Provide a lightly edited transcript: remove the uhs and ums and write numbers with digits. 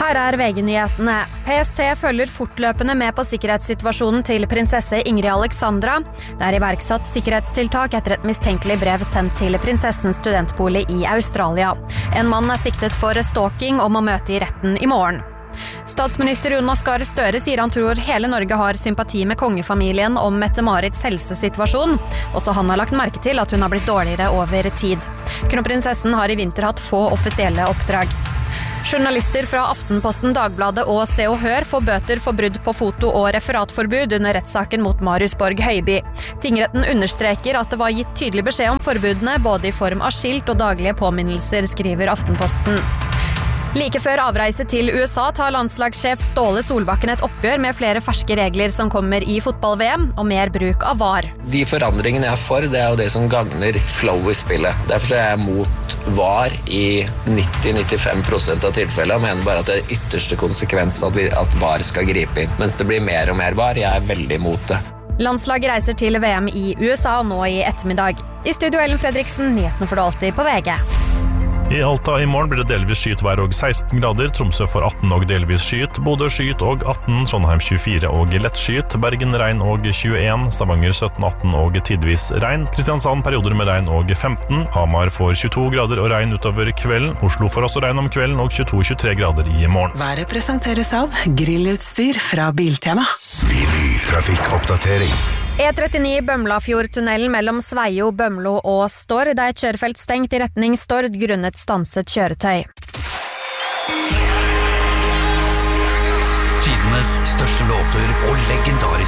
Her VG-nyhetene. PST følger fortløpende med på sikkerhetssituasjonen til prinsesse Ingrid Alexandra. Det iverksatt sikkerhetstiltak etter et mistenkelig brev sendt til prinsessens studentbolig i Australia. En mann siktet for stalking og må møte i retten i morgen. Statsminister Jonas Gahr Støre sier han tror hele Norge har sympati med kongefamilien om Mette-Marits helsesituasjon. Også han har lagt merke til at hun har blitt dårligere over tid. Kronprinsessen har i vinter hatt få offisielle oppdrag. Journalister fra Aftenposten, Dagbladet og Se og Hør får bøter for brudd på foto- og referatforbud under rettssaken mot Marius Borg Høiby. Tingretten understreker at det var gitt tydelig beskjed om forbudene, både i form av skilt og daglige påminnelser, skriver Aftenposten. Like før avreise til USA tar landslagssjef Ståle Solbakken et oppgjør med flere ferske regler som kommer i fotball-VM, og mer bruk av VAR. De forandringene jeg er for, det jo det som gagner flow i spillet. Derfor er jeg mot VAR i 90-95% av tilfellene, og mener bare at det ytterste konsekvens at VAR skal gripe inn. Mens det blir mer og mer VAR, jeg er veldig mot det. Landslaget reiser til VM i USA nå i ettermiddag. I studio Ellen Fredriksen, nyhetene får du alltid på VG. I Alta i morgen blir det delvis skyet vær og 16 grader, Tromsø får 18 og delvis skyet, Bodø skyet og 18, Trondheim 24 og lett skyet, Bergen regn og 21, Stavanger 17-18 og tidvis regn, Kristiansand perioder med regn og 15, Hamar får 22 grader og regn utover kvelden, Oslo får også regn om kvelden og 22-23 grader i morgen. Været presenteres av grillutstyr fra Biltema. Trafikkoppdatering. E39 Bømlafjordtunnelen mellom Sveio, Bømlo og Stord. Det et kjørefelt stengt i retning Stord grunnet stanset kjøretøy. Tidenes største låter og legendariske